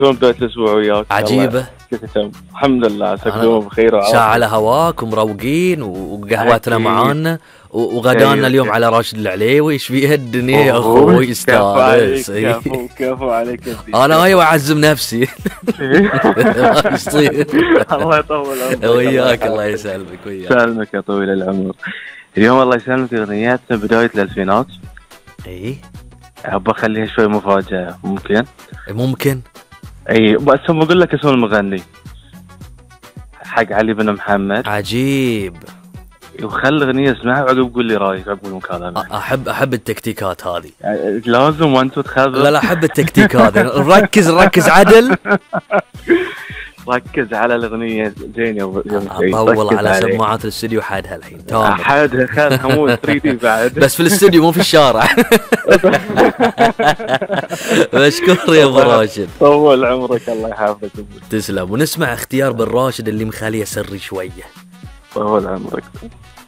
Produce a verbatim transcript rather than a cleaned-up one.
شلون بداية الأسبوع وياك؟ عجيبة. كيف تم؟ الحمد لله عساك دوم بخير وعافية. ساعة على هواك ومروقين وقهوتنا معانا وغدانا اليوم على راشد العليوي. ايش بيها الدنيا يا اخوي؟ استانس. كفو كفو عليك انا هاي واعزم نفسي. الله يطول عمرك. وياك الله يسلمك. وياك سلمك يا طويل العمر. اليوم الله يسلمك اغنياتنا بداية الألفينات. اي ابى اخليها شوي مفاجأة. ممكن ممكن اي بس بقول لك اسم المغني حق علي بن محمد. عجيب. وخل الاغنيه اسمعها وعقب قول لي رايك عقب المكالمه. احب احب التكتيكات هذه. لازم وانت تخذ. لا لا احب التكتيك هذا. ركز ركز عدل. ركز على الاغنيه زين يا ابو طول على سماعات الاستوديو حدها الحين تمام. حدها خلها مو ثري دي بعد. بس في الاستوديو مو في الشارع. مشكور يا ابو راشد. طول عمرك الله يحفظك. تسلم. ونسمع اختيار بن راشد اللي مخليه سري شويه. طول عمرك.